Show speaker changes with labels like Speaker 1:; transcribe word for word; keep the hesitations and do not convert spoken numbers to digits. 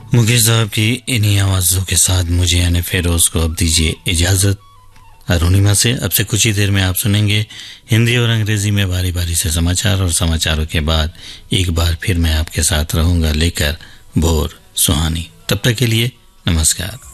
Speaker 1: मुकेश साहब की इन्हीं आवाज़ों के साथ मुझे यानी फेरोज़ को अब दीजिए इजाज़त। अरुणिमा से अब से कुछ ही देर में आप सुनेंगे हिंदी और अंग्रेजी में बारी बारी से समाचार, और समाचारों के बाद एक बार फिर मैं आपके साथ रहूंगा लेकर भोर सुहानी। तब तक के लिए नमस्कार।